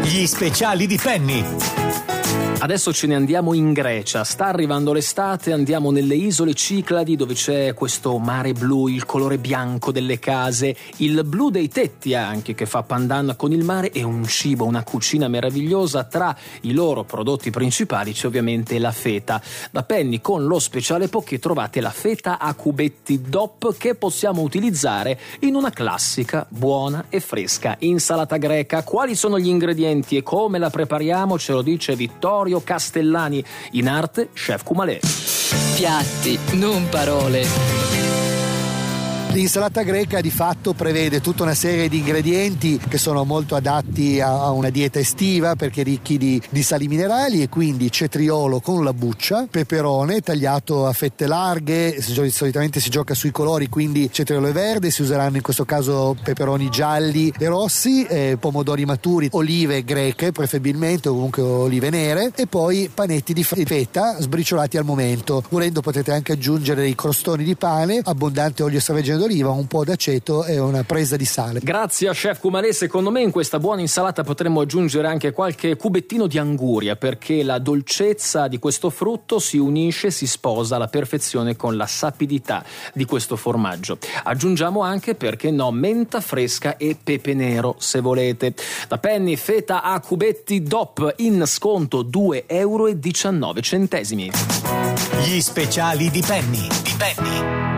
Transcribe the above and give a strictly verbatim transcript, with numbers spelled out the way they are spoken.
Gli speciali di Penny. Adesso ce ne andiamo in Grecia, sta arrivando l'estate, andiamo nelle isole Cicladi dove c'è questo mare blu, il colore bianco delle case, il blu dei tetti anche che fa pandan con il mare e un cibo, una cucina meravigliosa. Tra i loro prodotti principali c'è ovviamente la feta. Da Penny con lo speciale Poké trovate la feta a cubetti D O P che possiamo utilizzare in una classica, buona e fresca insalata greca. Quali sono gli ingredienti e come la prepariamo ce lo dice Vittorio Castellani, in arte Chef Kumalé. Piatti, non parole. L'insalata greca di fatto prevede tutta una serie di ingredienti che sono molto adatti a, a una dieta estiva perché ricchi di, di sali minerali, e quindi cetriolo con la buccia, peperone tagliato a fette larghe, solitamente si gioca sui colori, quindi cetriolo è verde, si useranno in questo caso peperoni gialli e rossi, eh, pomodori maturi, olive greche preferibilmente o comunque olive nere, e poi panetti di feta sbriciolati al momento. Volendo potete anche aggiungere dei crostoni di pane, abbondante olio extravergine d'oliva, un po' d'aceto e una presa di sale. Grazie a Chef Kumalé. Secondo me in questa buona insalata potremmo aggiungere anche qualche cubettino di anguria, perché la dolcezza di questo frutto si unisce, si sposa alla perfezione con la sapidità di questo formaggio. Aggiungiamo anche, perché no, menta fresca e pepe nero se volete. Da Penny, feta a cubetti D O P in sconto due e diciannove euro. Gli speciali di Penny. Di Penny.